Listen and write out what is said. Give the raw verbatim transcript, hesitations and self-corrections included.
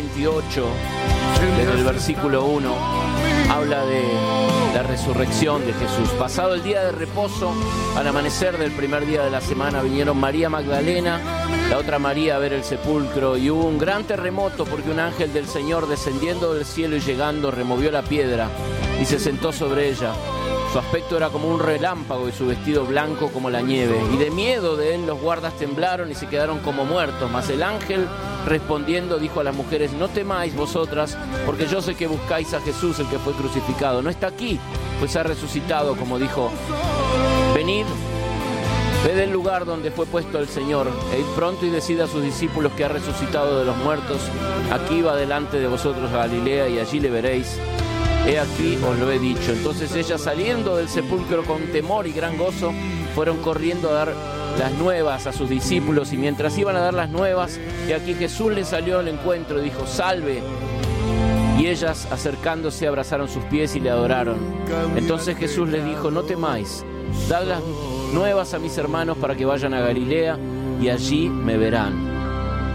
veintiocho, desde el versículo uno, habla de la resurrección de Jesús. Pasado el día de reposo, al amanecer del primer día de la semana, vinieron María Magdalena, la otra María, a ver el sepulcro, y hubo un gran terremoto porque un ángel del Señor, descendiendo del cielo y llegando, removió la piedra y se sentó sobre ella. Su aspecto era como un relámpago y su vestido blanco como la nieve. Y de miedo de él los guardas temblaron y se quedaron como muertos. Mas el ángel, respondiendo, dijo a las mujeres: no temáis vosotras, porque yo sé que buscáis a Jesús, el que fue crucificado. No está aquí, pues ha resucitado, como dijo. Venid, ved el lugar donde fue puesto el Señor, e id pronto y decid a sus discípulos que ha resucitado de los muertos. Aquí va delante de vosotros a Galilea, y allí le veréis. He aquí os lo he dicho. Entonces ellas, saliendo del sepulcro con temor y gran gozo, fueron corriendo a dar las nuevas a sus discípulos, y mientras iban a dar las nuevas, he aquí Jesús les salió al encuentro y dijo: salve. Y ellas, acercándose, abrazaron sus pies y le adoraron. Entonces Jesús les dijo: no temáis, dad las nuevas a mis hermanos para que vayan a Galilea, y allí me verán.